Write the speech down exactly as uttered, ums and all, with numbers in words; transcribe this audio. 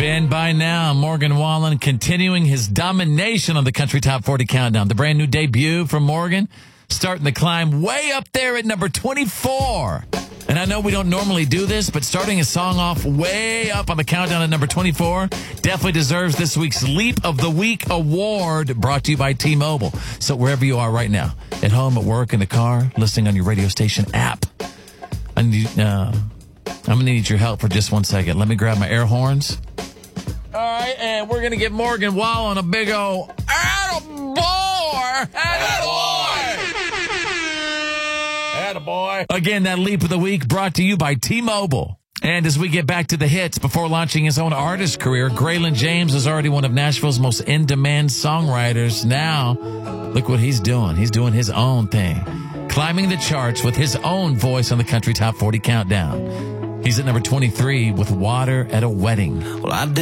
And by now, Morgan Wallen continuing his domination on the Country Top forty Countdown. The brand new debut from Morgan starting to climb way up there at number twenty-four. And I know we don't normally do this, but starting a song off way up on the countdown at number twenty-four definitely deserves this week's Leap of the Week award, brought to you by T-Mobile. So wherever you are right now, at home, at work, in the car, listening on your radio station app, I need, uh, I'm going to need your help for just one second. Let me grab my air horns. All right, and we're going to get Morgan Wallen a big old attaboy! Attaboy! Attaboy. Again, that Leap of the Week brought to you by T-Mobile. And as we get back to the hits, before launching his own artist career, Graylin James is already one of Nashville's most in-demand songwriters. Now, look what he's doing. He's doing his own thing, climbing the charts with his own voice on the Country Top forty Countdown. He's at number twenty-three with Water at a Wedding. Well, I did.